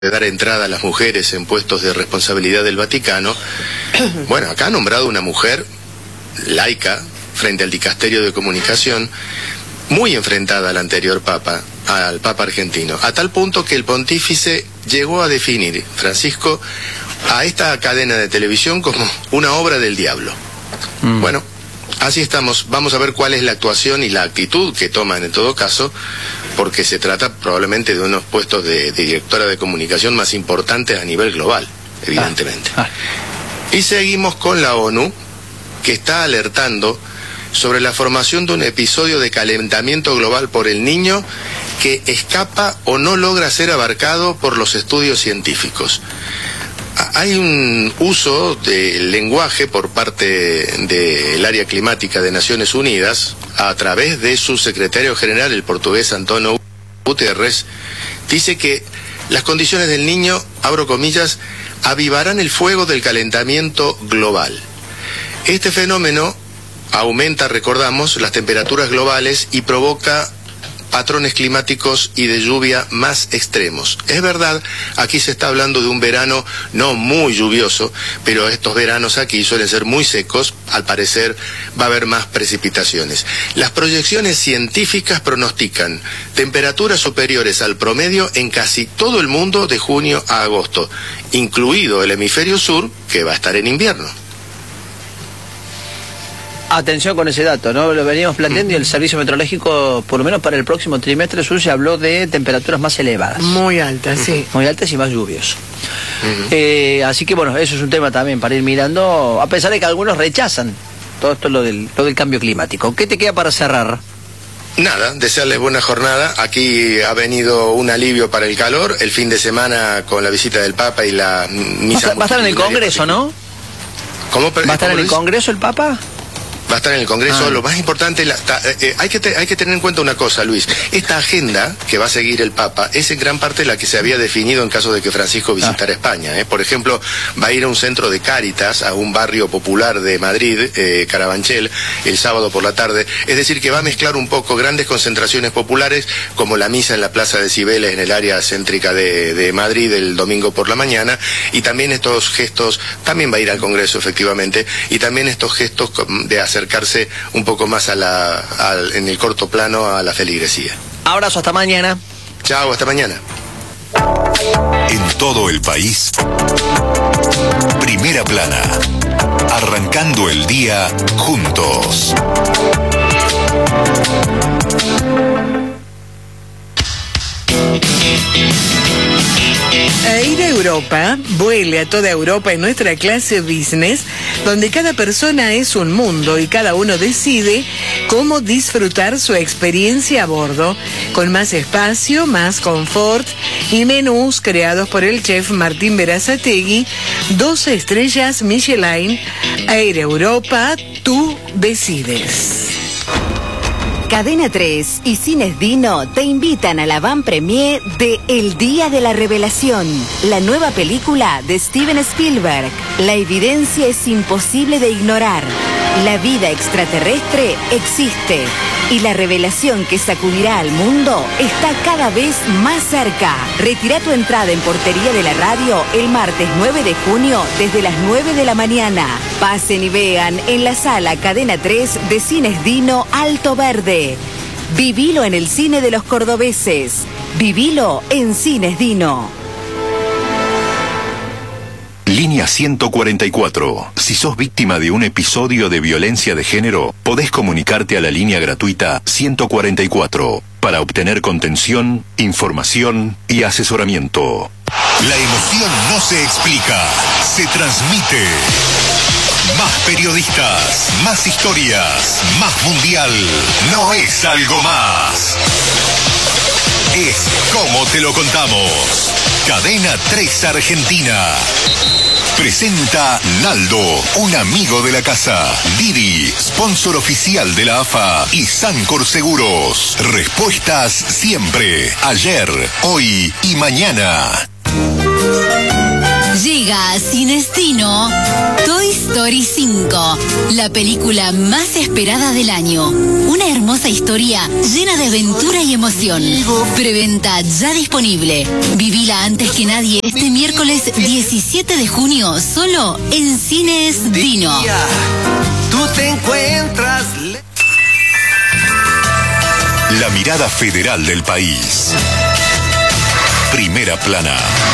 de dar entrada a las mujeres en puestos de responsabilidad del Vaticano, bueno, acá ha nombrado una mujer laica frente al dicasterio de comunicación, muy enfrentada al anterior papa, al papa argentino, a tal punto que el pontífice llegó a definir, Francisco, a esta cadena de televisión como una obra del diablo. Bueno, así estamos. Vamos a ver cuál es la actuación y la actitud que toman en todo caso, porque se trata probablemente de unos puestos de directora de comunicación más importantes a nivel global, evidentemente. Y seguimos con la ONU, que está alertando sobre la formación de un episodio de calentamiento global por el Niño que escapa o no logra ser abarcado por los estudios científicos. Hay un uso del lenguaje por parte del área climática de Naciones Unidas, a través de su secretario general, el portugués António Guterres, dice que las condiciones del Niño, abro comillas, avivarán el fuego del calentamiento global. Este fenómeno aumenta, recordamos, las temperaturas globales y provoca patrones climáticos y de lluvia más extremos. Es verdad, aquí se está hablando de un verano no muy lluvioso, pero estos veranos aquí suelen ser muy secos. Al parecer va a haber más precipitaciones. Las proyecciones científicas pronostican temperaturas superiores al promedio en casi todo el mundo de junio a agosto, incluido el hemisferio sur, que va a estar en invierno. Atención con ese dato, ¿no? Lo veníamos planteando y el Servicio Meteorológico, por lo menos para el próximo trimestre sur, se habló de temperaturas más elevadas. Muy altas, sí. Muy altas y más lluvioso. Así que bueno, eso es un tema también para ir mirando, a pesar de que algunos rechazan todo esto, lo del cambio climático. ¿Qué te queda para cerrar? Nada, desearles buena jornada. Aquí ha venido un alivio para el calor, el fin de semana con la visita del Papa y la misa. ¿Va a estar en el Congreso, no? ¿Cómo? ¿Va a estar en el Congreso el Papa? Va a estar en el Congreso. Lo más importante, hay que tener en cuenta una cosa, Luis. Esta agenda que va a seguir el Papa es en gran parte la que se había definido en caso de que Francisco visitara España. Por ejemplo, va a ir a un centro de Cáritas, a un barrio popular de Madrid, Carabanchel, el sábado por la tarde. Es decir, que va a mezclar un poco grandes concentraciones populares, como la misa en la Plaza de Cibeles, en el área céntrica de Madrid, el domingo por la mañana, y también estos gestos, también va a ir al Congreso, efectivamente, y también estos gestos de acercarse un poco más en el corto plano a la feligresía. Abrazo, hasta mañana. Chao, hasta mañana. En todo el país, Primera Plana, arrancando el día juntos. Ir a Europa, vuele a toda Europa en nuestra clase business, donde cada persona es un mundo y cada uno decide cómo disfrutar su experiencia a bordo, con más espacio, más confort y menús creados por el chef Martín Berazategui, 12 estrellas Michelin. Air Europa, tú decides. Cadena 3 y Cines Dino te invitan a la van premier de El Día de la Revelación, la nueva película de Steven Spielberg. La evidencia es imposible de ignorar. La vida extraterrestre existe y la revelación que sacudirá al mundo está cada vez más cerca. Retira tu entrada en Portería de la Radio el martes 9 de junio desde las 9 de la mañana. Pasen y vean en la sala Cadena 3 de Cines Dino Alto Verde. Vivilo en el cine de los cordobeses. Vivilo en Cines Dino. Línea 144. Si sos víctima de un episodio de violencia de género, podés comunicarte a la línea gratuita 144 para obtener contención, información y asesoramiento. La emoción no se explica, se transmite. Más periodistas, más historias, más mundial. No es algo más. Es como te lo contamos. Cadena 3 Argentina. Presenta Naldo, un amigo de la casa. Didi, sponsor oficial de la AFA. Y Sancor Seguros. Respuestas siempre. Ayer, hoy y mañana. Llega a Cinestino Toy Story 5, la película más esperada del año. Una hermosa historia llena de aventura y emoción. Preventa ya disponible. Vivila antes que nadie este miércoles 17 de junio, solo en Cines Dino. Tú te encuentras... La mirada federal del país. Primera plana.